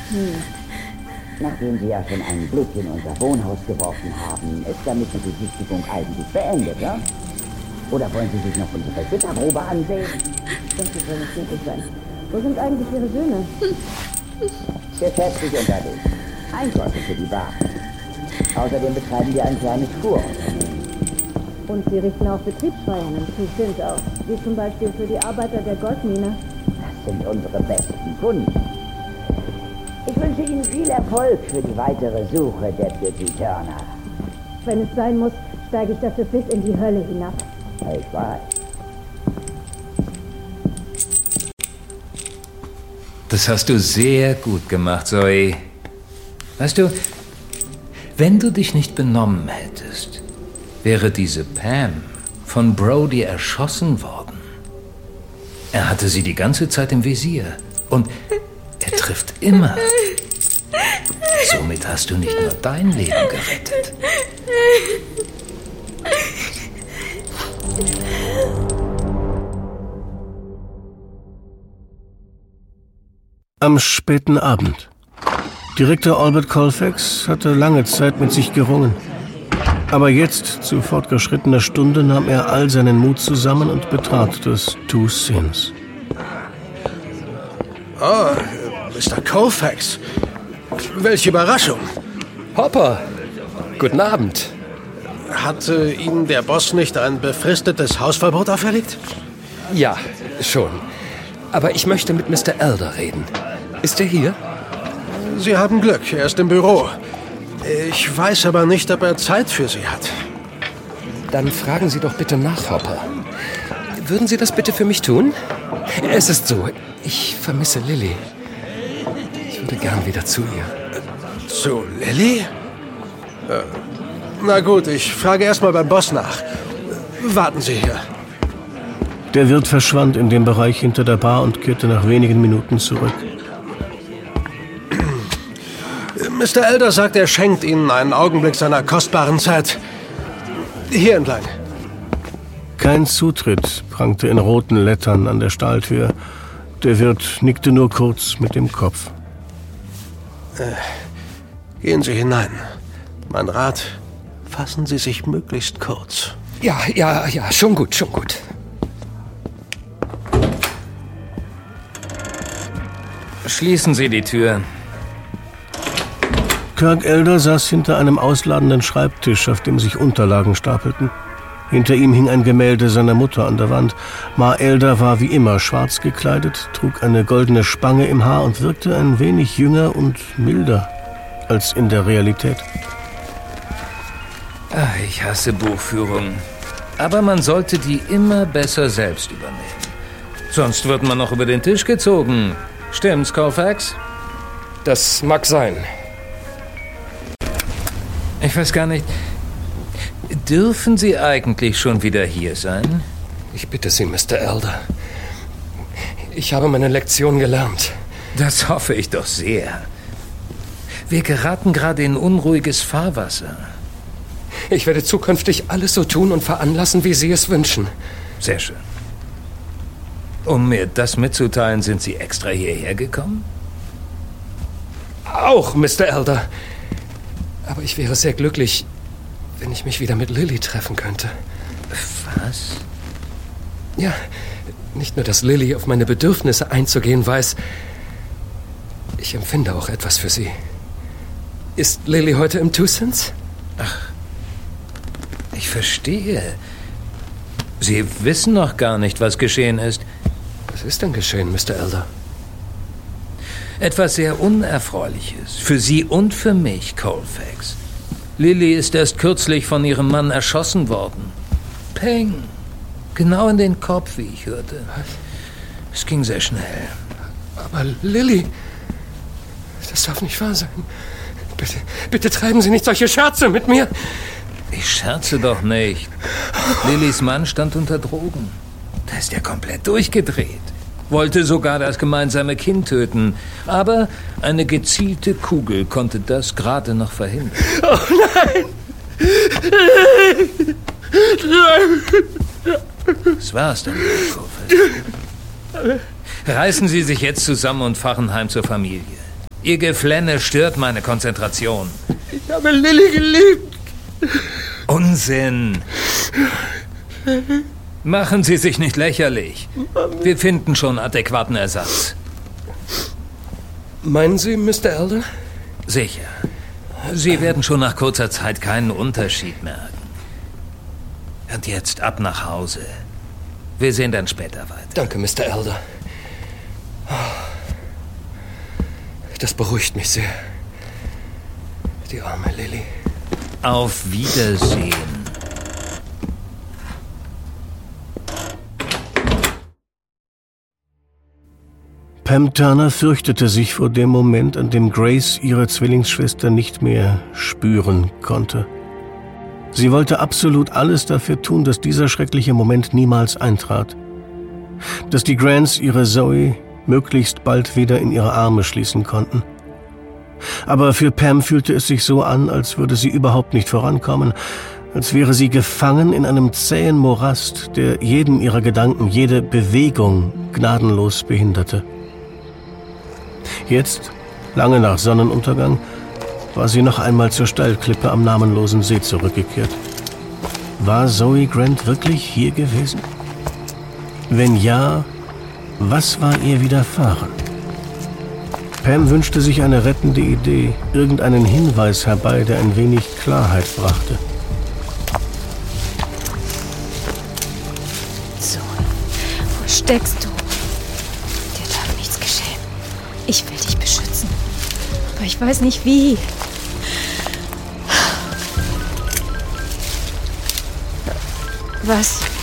Nachdem Sie ja schon einen Blick in unser Wohnhaus geworfen haben, ist damit die Besichtigung eigentlich beendet, ja? Oder wollen Sie sich noch unsere Gitterprobe ansehen? Das wird nicht möglich sein. Wo sind eigentlich Ihre Söhne? Geschäftlich unterwegs. Einkäufe für die Bar. Außerdem betreiben wir ein kleines Fuhrunternehmen. Und Sie richten auch Betriebsfeiern in Toussaint aus, wie zum Beispiel für die Arbeiter der Goldmine. Das sind unsere besten Kunden. Ich wünsche Ihnen viel Erfolg für die weitere Suche, Deputy Turner. Wenn es sein muss, steige ich dafür bis in die Hölle hinab. Ich weiß. Das hast du sehr gut gemacht, Zoe. Weißt du, wenn du dich nicht benommen hättest, wäre diese Pam von Brody erschossen worden. Er hatte sie die ganze Zeit im Visier und er trifft immer. Somit hast du nicht nur dein Leben gerettet. Am späten Abend. Direktor Albert Colfax hatte lange Zeit mit sich gerungen. Aber jetzt, zu fortgeschrittener Stunde, nahm er all seinen Mut zusammen und betrat das Two Sins. Oh, Mr. Colfax. Welche Überraschung. Hopper, guten Abend. Hatte Ihnen der Boss nicht ein befristetes Hausverbot auferlegt? Ja, schon. Aber ich möchte mit Mr. Elder reden. Ist er hier? Sie haben Glück, er ist im Büro. Ich weiß aber nicht, ob er Zeit für Sie hat. Dann fragen Sie doch bitte nach, Hopper. Würden Sie das bitte für mich tun? Es ist so, ich vermisse Lily. Ich würde gern wieder zu ihr. Zu Lily? Na gut, ich frage erst mal beim Boss nach. Warten Sie hier. Der Wirt verschwand in dem Bereich hinter der Bar und kehrte nach wenigen Minuten zurück. Mr. Elder sagt, er schenkt Ihnen einen Augenblick seiner kostbaren Zeit. Hier entlang. Kein Zutritt prangte in roten Lettern an der Stahltür. Der Wirt nickte nur kurz mit dem Kopf. Gehen Sie hinein. Mein Rat, fassen Sie sich möglichst kurz. Ja, schon gut. Schließen Sie die Tür. Kirk Elder saß hinter einem ausladenden Schreibtisch, auf dem sich Unterlagen stapelten. Hinter ihm hing ein Gemälde seiner Mutter an der Wand. Ma Elder war wie immer schwarz gekleidet, trug eine goldene Spange im Haar und wirkte ein wenig jünger und milder als in der Realität. Ach, ich hasse Buchführungen. Aber man sollte die immer besser selbst übernehmen. Sonst wird man noch über den Tisch gezogen. Stimmt's, Colfax? Das mag sein. Ich weiß gar nicht. Dürfen Sie eigentlich schon wieder hier sein? Ich bitte Sie, Mr. Elder. Ich habe meine Lektion gelernt. Das hoffe ich doch sehr. Wir geraten gerade in unruhiges Fahrwasser. Ich werde zukünftig alles so tun und veranlassen, wie Sie es wünschen. Sehr schön. Um mir das mitzuteilen, sind Sie extra hierher gekommen? Auch, Mr. Elder. Aber ich wäre sehr glücklich, wenn ich mich wieder mit Lily treffen könnte. Was? Ja, nicht nur, dass Lily auf meine Bedürfnisse einzugehen weiß. Ich empfinde auch etwas für sie. Ist Lily heute im Two Sins? Ach, ich verstehe. Sie wissen noch gar nicht, was geschehen ist. Was ist denn geschehen, Mr. Elder? Etwas sehr Unerfreuliches. Für Sie und für mich, Colfax. Lily ist erst kürzlich von ihrem Mann erschossen worden. Peng. Genau in den Kopf, wie ich hörte. Es ging sehr schnell. Aber Lily... Das darf nicht wahr sein. Bitte treiben Sie nicht solche Scherze mit mir. Ich scherze doch nicht. Lillys Mann stand unter Drogen. Da ist er komplett durchgedreht. Wollte sogar das gemeinsame Kind töten. Aber eine gezielte Kugel konnte das gerade noch verhindern. Oh nein! Das war's dann, Colfax. Reißen Sie sich jetzt zusammen und fahren heim zur Familie. Ihr Geflenne stört meine Konzentration. Ich habe Lilly geliebt. Unsinn. Machen Sie sich nicht lächerlich. Wir finden schon adäquaten Ersatz. Meinen Sie, Mr. Elder? Sicher. Sie werden schon nach kurzer Zeit keinen Unterschied merken. Und jetzt ab nach Hause. Wir sehen dann später weiter. Danke, Mr. Elder. Das beruhigt mich sehr. Die arme Lilly. Auf Wiedersehen. Pam Turner fürchtete sich vor dem Moment, an dem Grace ihre Zwillingsschwester nicht mehr spüren konnte. Sie wollte absolut alles dafür tun, dass dieser schreckliche Moment niemals eintrat. Dass die Grants ihre Zoe möglichst bald wieder in ihre Arme schließen konnten. Aber für Pam fühlte es sich so an, als würde sie überhaupt nicht vorankommen, als wäre sie gefangen in einem zähen Morast, der jeden ihrer Gedanken, jede Bewegung gnadenlos behinderte. Jetzt, lange nach Sonnenuntergang, war sie noch einmal zur Steilklippe am namenlosen See zurückgekehrt. War Zoe Grant wirklich hier gewesen? Wenn ja, was war ihr widerfahren? Pam wünschte sich eine rettende Idee, irgendeinen Hinweis herbei, der ein wenig Klarheit brachte. So, wo steckst du? Dir darf nichts geschehen. Ich will dich beschützen. Aber ich weiß nicht wie. Was?